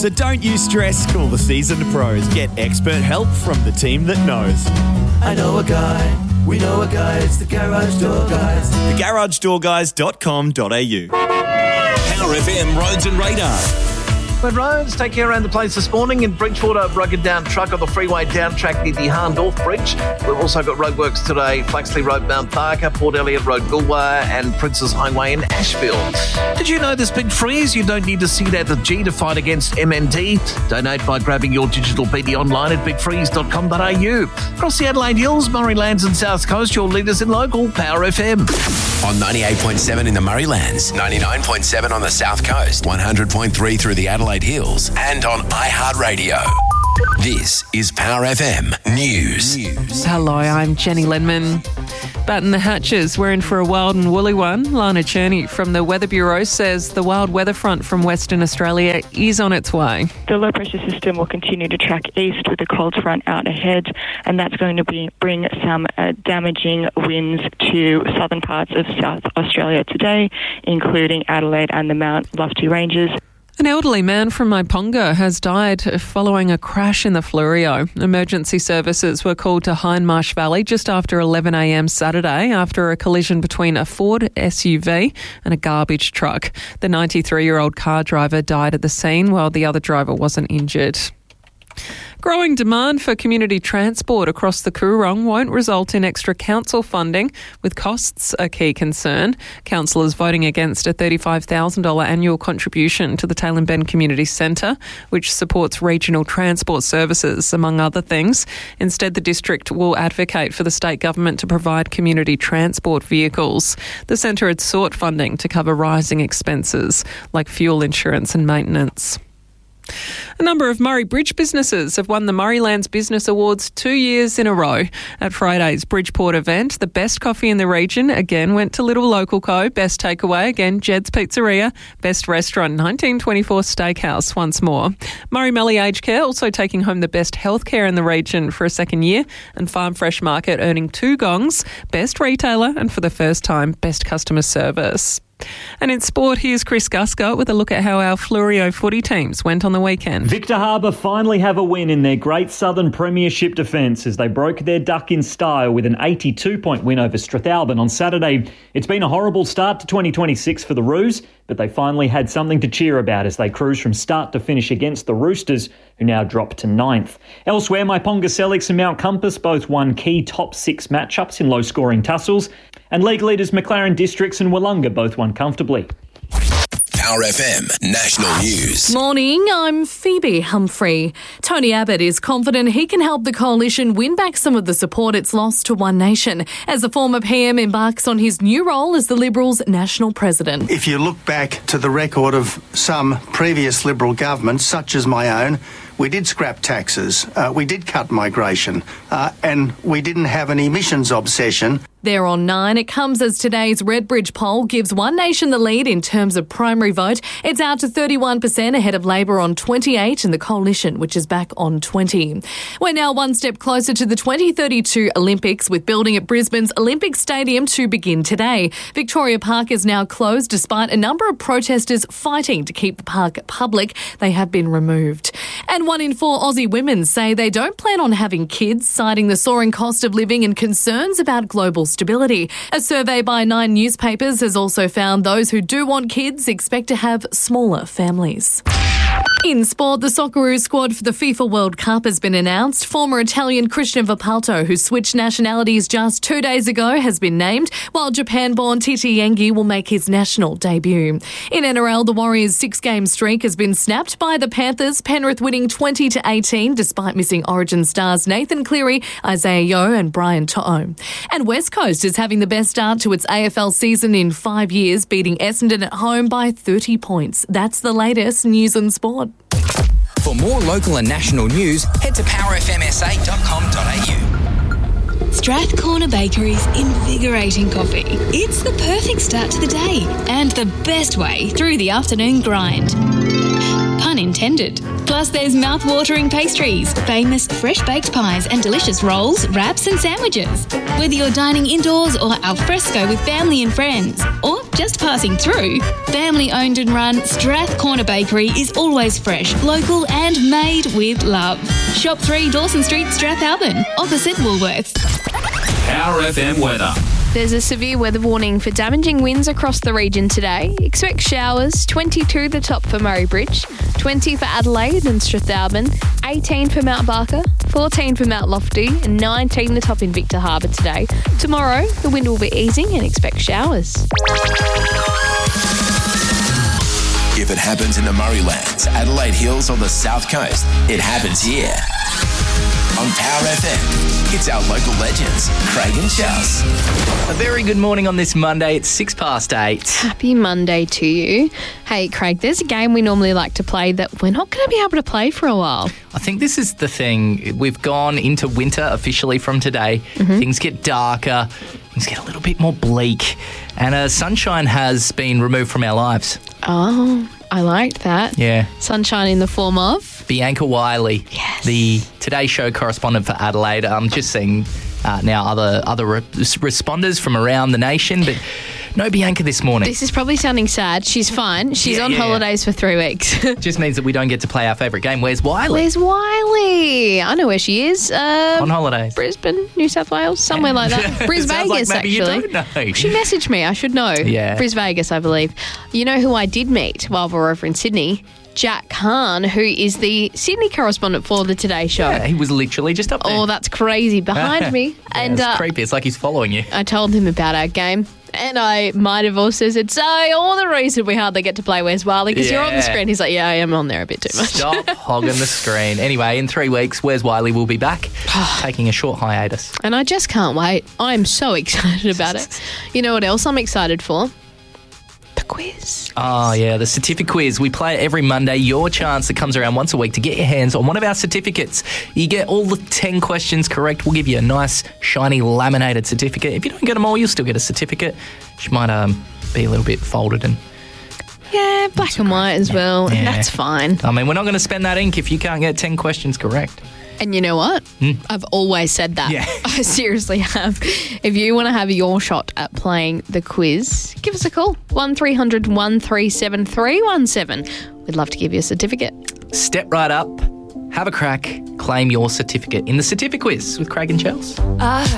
So don't you stress, call the seasoned pros. Get expert help from the team that knows. I know a guy. We know a guy. It's the Garage Door Guys. TheGarageDoorGuys.com.au. Power FM Roads and Radar. When roads, take you around the place this morning. In Bridgewater, rugged down truck on the freeway down track near the Harndorf Bridge. We've also got roadworks today. Flaxley Road, Mount Barker, Port Elliot Road, Goolwa, and Princes Highway in Asheville. Did you know this big freeze? You don't need to see that at G to fight against MND. Donate by grabbing your digital BD online at bigfreeze.com.au. Across the Adelaide Hills, Murraylands and South Coast, your leaders in local Power FM. On 98.7 in the Murraylands, 99.7 on the South Coast, 100.3 through the Adelaide Hills, and on iHeartRadio. This is Power FM News. Hello, I'm Jenny Lenman. Batten the hatches, we're in for a wild and woolly one. Lana Cherney from the Weather Bureau says the wild weather front from Western Australia is on its way. The low pressure system will continue to track east with the cold front out ahead, and that's going to bring some damaging winds to southern parts of South Australia today, including Adelaide and the Mount Lofty Ranges. An elderly man from Maiponga has died following a crash in the Fleurieu. Emergency services were called to Hindmarsh Valley just after 11 a.m. Saturday after a collision between a Ford SUV and a garbage truck. The 93-year-old car driver died at the scene while the other driver wasn't injured. Growing demand for community transport across the Coorong won't result in extra council funding, with costs a key concern. Councillors voting against a $35,000 annual contribution to the Tailem and Bend Community Centre, which supports regional transport services, among other things. Instead, the district will advocate for the state government to provide community transport vehicles. The centre had sought funding to cover rising expenses like fuel insurance and maintenance. A number of Murray Bridge businesses have won the Murraylands Business Awards 2 years in a row. At Friday's Bridgeport event, the best coffee in the region again went to Little Local Co. Best takeaway, again, Jed's Pizzeria. Best restaurant, 1924 Steakhouse once more. Murray Mallee Aged Care also taking home the best healthcare in the region for a second year, and Farm Fresh Market earning 2 gongs, Best Retailer, and for the first time, Best Customer Service. And in sport, here's Chris Guscott with a look at how our Fleurieu footy teams went on the weekend. Victor Harbour finally have a win in their Great Southern Premiership defence as they broke their duck in style with an 82-point win over Strathalbyn on Saturday. It's been a horrible start to 2026 for the Roos, but they finally had something to cheer about as they cruise from start to finish against the Roosters, who now drop to 9th. Elsewhere, Maiponga Selix and Mount Compass both won key top 6 matchups in low-scoring tussles, and league leaders McLaren Districts and Wollonga both won comfortably. Power FM National News. Morning, I'm Phoebe Humphrey. Tony Abbott is confident he can help the coalition win back some of the support it's lost to One Nation as the former PM embarks on his new role as the Liberals' national president. If you look back to the record of some previous Liberal governments, such as my own, we did scrap taxes, we did cut migration, and we didn't have an emissions obsession. They're on 9. It comes as today's Redbridge poll gives One Nation the lead in terms of primary vote. It's out to 31% ahead of Labor on 28 and the Coalition, which is back on 20. We're now one step closer to the 2032 Olympics, with building at Brisbane's Olympic Stadium to begin today. Victoria Park is now closed despite a number of protesters fighting to keep the park public. They have been removed. And 1 in 4 Aussie women say they don't plan on having kids, citing the soaring cost of living and concerns about global stability. A survey by 9 newspapers has also found those who do want kids expect to have smaller families. In sport, the Socceroos squad for the FIFA World Cup has been announced. Former Italian Christian Volpato, who switched nationalities just 2 days ago, has been named, while Japan-born Titi Yengi will make his national debut. In NRL, the Warriors' 6-game streak has been snapped by the Panthers, Penrith winning 20-18 despite missing Origin stars Nathan Cleary, Isaiah Yeo and Brian To'o. And West Coast is having the best start to its AFL season in 5 years, beating Essendon at home by 30 points. That's the latest news and sport. For more local and national news, head to powerfmsa.com.au. Strathcorner Bakery's invigorating coffee. It's the perfect start to the day and the best way through the afternoon grind. Pun intended. Plus there's mouth-watering pastries, famous fresh-baked pies and delicious rolls, wraps and sandwiches. Whether you're dining indoors or al fresco with family and friends, or just passing through? Family-owned and run, Strath Corner Bakery is always fresh, local and made with love. Shop 3 Dawson Street, Strathalbyn, opposite Woolworths. Power FM weather. There's a severe weather warning for damaging winds across the region today. Expect showers, 22 the top for Murray Bridge, 20 for Adelaide and Strathalbyn, 18 for Mount Barker, 14 for Mount Lofty, and 19 the top in Victor Harbour today. Tomorrow, the wind will be easing and expect showers. If it happens in the Murraylands, Adelaide Hills, or the South Coast, it happens here. On Power FM, it's our local legends, Craig and Chels. A very good morning on this Monday. It's 8:06. Happy Monday to you. Hey, Craig, there's a game we normally like to play that we're not going to be able to play for a while. I think this is the thing. We've gone into winter officially from today. Mm-hmm. Things get darker. Things get a little bit more bleak. And sunshine has been removed from our lives. Oh, I liked that. Yeah. Sunshine in the form of? Bianca Wiley, the Today Show correspondent for Adelaide. I'm just seeing now other responders from around the nation, but no Bianca this morning. This is probably sounding sad. She's fine. She's on holidays for 3 weeks. Just means that we don't get to play our favourite game. Where's Wiley? Where's Wiley? I know where she is. On holidays. Brisbane, New South Wales, somewhere like that. Bris Vegas, like maybe actually. You don't know. She messaged me. I should know. Yeah. Bris Vegas, I believe. You know who I did meet while we were over in Sydney? Jack Hahn, who is the Sydney correspondent for the Today Show. Yeah, he was literally just up there. Oh, that's crazy. Behind me. And it's creepy. It's like he's following you. I told him about our game. And I might have also said, so all the reason we hardly get to play Where's Wiley, because you're on the screen. He's like, yeah, I am on there a bit too much. Stop hogging the screen. Anyway, in 3 weeks, Where's Wiley will be back, taking a short hiatus. And I just can't wait. I'm so excited about it. You know what else I'm excited for? The quiz. Oh, yeah, the certificate quiz. We play it every Monday. Your chance that comes around once a week to get your hands on one of our certificates. You get all the 10 questions correct. We'll give you a nice, shiny, laminated certificate. If you don't get them all, you'll still get a certificate. Which might be a little bit folded and... Yeah, black and white as well. Yeah. That's fine. I mean, we're not going to spend that ink if you can't get 10 questions correct. And you know what? I've always said that. Yeah. I seriously have. If you want to have your shot at playing the quiz, give us a call. 1300 137 317. We'd love to give you a certificate. Step right up, have a crack, claim your certificate in the certificate quiz with Craig and Chels.